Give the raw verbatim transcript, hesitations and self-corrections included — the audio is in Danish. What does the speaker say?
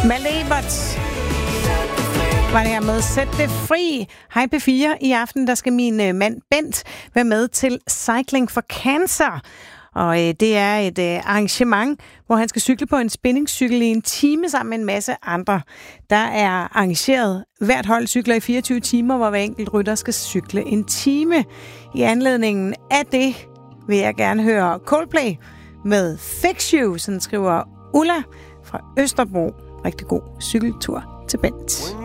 Malte Ebert var det her med Sæt det fri. Hej P fire. I aften der skal min øh, mand Bent være med til Cycling for Cancer. Og øh, det er et øh, arrangement, hvor han skal cykle på en spændingscykel i en time sammen med en masse andre. Der er arrangeret hvert hold cykler i fireogtyve timer, hvor hver enkelt rytter skal cykle en time. I anledningen af det vil jeg gerne høre Coldplay med Fix You, sådan skriver Ulla fra Østerbro. Rigtig god cykeltur til Bent.